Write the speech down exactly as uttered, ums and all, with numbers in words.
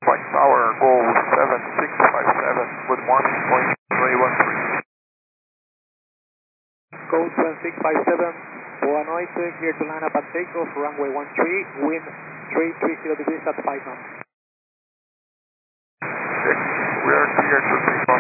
Flight Tower, go seven six five seven, good morning, point three one three. Go seven six five seven, boa noite, clear to line up and take off, runway one three, wind three three zero degrees at five knots. Six, we are clear to take off.